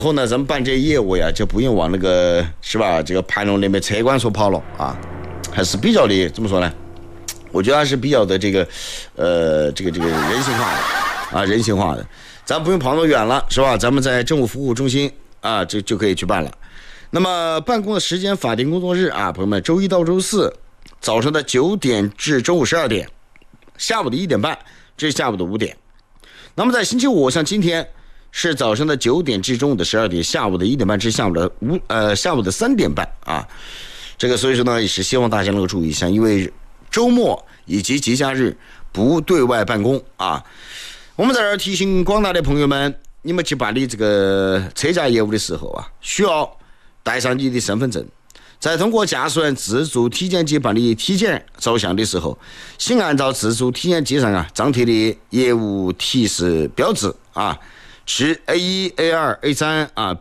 后呢，咱们办这业务呀，就不用往那个是吧？这个盘龙那边车管所跑了啊，还是比较的怎么说呢？我觉得还是比较的这个人性化的啊，人性化的，咱不用跑那么远了，是吧？咱们在政务服务中心啊，就可以去办了。那么办公的时间，法定工作日啊，朋友们，周一到周四早上的9点至周五12点，下午的1点半至下午的5点。那么在星期五，像今天是早上的9点至中午的12点，下午的1点半至下午的3点半啊。这个所以说呢，也是希望大家能够注意一下，因为周末以及节假日不对外办公啊。我们在这儿提醒广大的朋友们，你们去办理这个车驾业务的时候啊，需要带上你的身份证。在通过驾驶员自助体检机办理体检照相的时候，请按照自助体检机上啊张贴的业务提示标志啊，是 A1、A2、A3 啊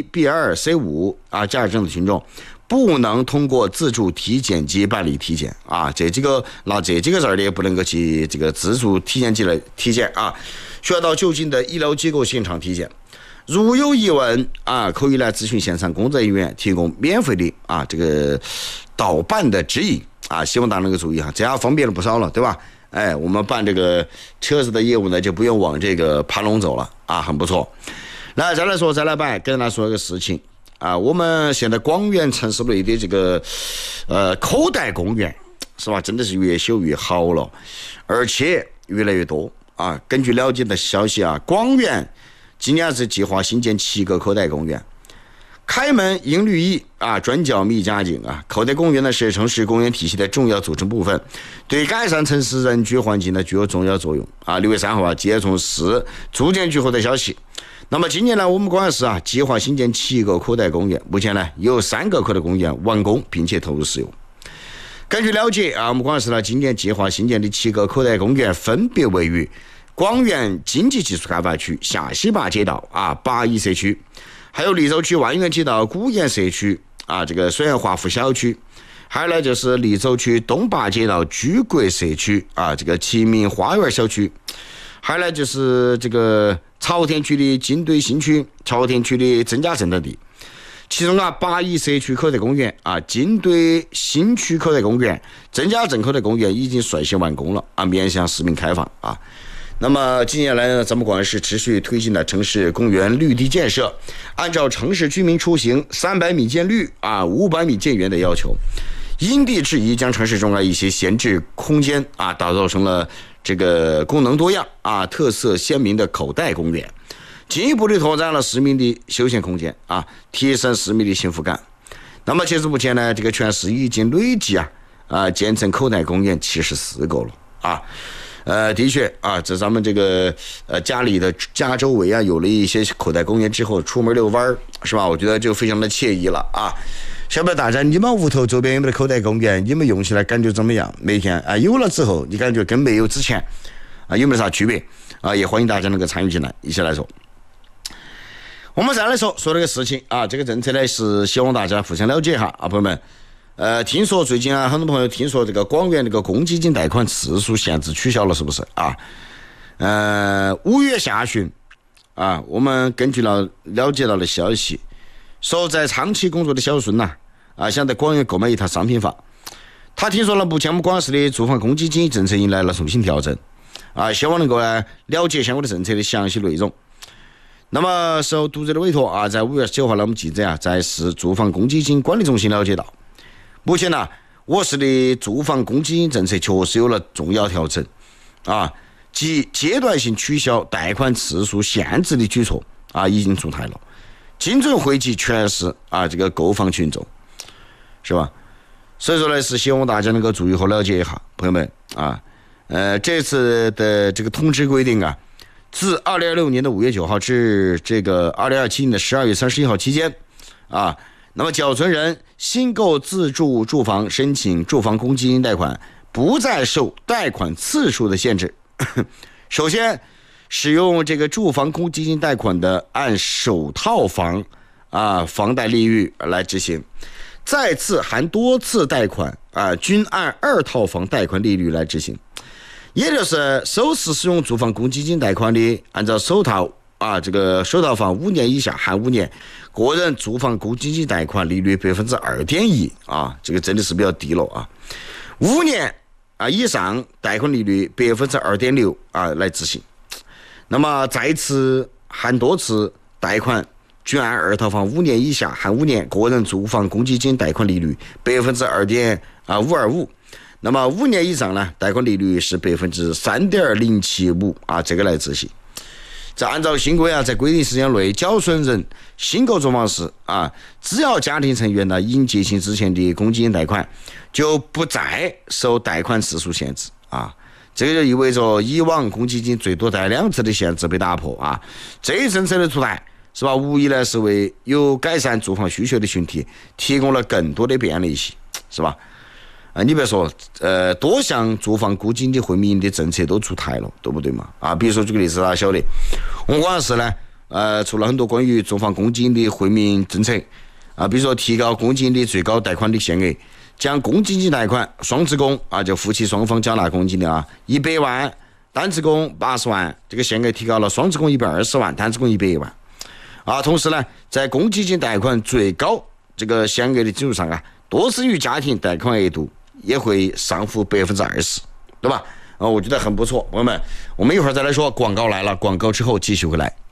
B1、B2、C5 啊驾驶证的群众，不能通过自助体检机办理体检啊，这几个字的不能够去这个自助体检机来体检啊，需要到就近的医疗机构现场体检。如有疑问啊，可以来咨询现场工作人员提供免费的啊这个导办的指引啊，希望大家能够注意哈，这样方便了不少了，对吧？哎，我们办这个车子的业务呢，就不用往这个盘龙走了啊，很不错。来，再来办，跟大家说一个事情啊，我们现在广元城市内的这个口袋公园是吧，真的是越修越好了，而且越来越多啊。根据了解的消息啊，广元今年是计划新建7个口袋公园，开门迎绿意啊，转角觅佳景啊。口袋公园呢是城市公园体系的重要组成部分，对改善城市人居环境呢具有重要作用啊。6月3号啊，接从市住建局获得消息，那么今年呢，我们广安市啊计划新建7个口袋公园，目前呢有3个口袋公园完工并且投入使用。根据了解啊，我们广安市呢今年计划新建的7个口袋公园分别位于广元经济技术开发区下西坝街道啊8一社区，还有溧州区万源街道古岩社区啊这个水源华富小区，还有呢就是溧州区东坝街道居国社区啊这个齐民花园小区，还有呢就是这个朝天区的金堆新区、朝天区的曾家镇等地。其中啊8一社区口袋公园啊、金堆新区口袋公园、曾家镇口袋公园已经率先完工了啊，面向市民开放啊。那么近年来呢，咱们广安市持续推进了城市公园绿地建设，按照城市居民出行300米建绿啊、500米建园的要求，因地制宜将城市中的一些闲置空间啊，打造成了这个功能多样啊、特色鲜明的口袋公园，进一步的拓展了市民的休闲空间啊，提升市民的幸福感。那么截至目前呢，这个全市已经累计建成口袋公园74个了啊。的确啊，在咱们这个家里的家周围啊，有了一些口袋公园之后，出门遛弯是吧？我觉得就非常的惬意了啊。晓不晓得大家，你们屋头周边有没有口袋公园？你们用起来感觉怎么样？每天啊，有了之后，你感觉跟没有之前啊有没有啥区别啊？也欢迎大家能够参与进来，一起来说。我们再来说这个事情啊，这个政策呢是希望大家互相了解哈啊，朋友们。听说最近啊，很多朋友听说这个广元这个公积金贷款次数限制取消了，是不是啊？5月下旬啊，我们根据了解到的消息，说在长期工作的小孙想在广元购买一套商品房，他听说了目前我们广安市的住房公积金政策迎来了重新调整啊，希望能够了解相关的政策的详细内容。那么受读者的委托啊，在5月19号呢，我们记者在市住房公积金管理中心了解到，目前我市的住房公积金政策确实有了重要调整啊，即阶段性取消贷款次数限制的举措啊已经出台了，精准惠及全市这个购房群众，是吧？所以说呢，是希望大家能够注意和了解一下，朋友们啊，这次的这个通知规定自2026年的5月9号至这个2027年的12月31号期间那么缴存人新购自住住房申请住房公积金贷款不再受贷款次数的限制。首先，使用这个住房公积金贷款的按首套房房贷利率来执行，再次含多次贷款均按2套房贷款利率来执行。也就是首次使用住房公积金贷款的，按照首套啊，这个首套房5年以下含5年，个人住房公积金贷款利率2.1%啊，这个真的是比较低了啊。5年啊以上贷款利率2.6%啊来执行。那么再次含多次贷款，均按2套房5年以下含5年，个人住房公积金贷款利率2.525%。那么5年以上呢，贷款利率是3.075%啊，这个来执行。这按照新规啊，在规定时间内，缴损人新购住房时啊，只要家庭成员呢应结清之前的公积金贷款，就不再受贷款次数限制啊。这个就意味着以往公积金最多贷2次的限制被打破啊。这一政策的出台是吧，无疑呢是为有改善住房需求的群体提供了更多的便利性，是吧？你别说，多项住房公积金惠民的政策都出台了，对不对嘛？啊，比如说举个例子，大家晓得，我们广州市呢，出了很多关于住房公积金的惠民政策啊，比如说提高公积金的最高贷款的限额，将公积金贷款双职工啊，就夫妻双方缴纳公积金的啊，100万，单职工80万，这个限额提高了，双职工120万，单职工100万。啊，同时呢，在公积金贷款最高这个限额的基础上啊，多生育家庭贷款额度也会上浮20%，对吧？我觉得很不错，朋友们，我们一会儿再来说，广告来了，广告之后继续回来。